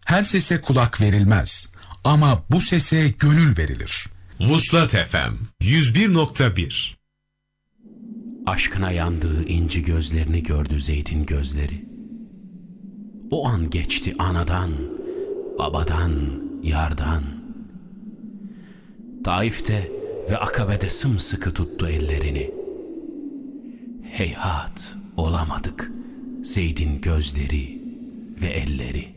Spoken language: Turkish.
Her sese kulak verilmez ama bu sese gönül verilir. Vuslat FM 101.1. Aşkına yandığı inci gözlerini gördü Zeyd'in gözleri. O an geçti anadan, babadan, yardan. Taif'te ve Akabe'de sımsıkı tuttu ellerini. Heyhat olamadık Zeyd'in gözleri ve elleri.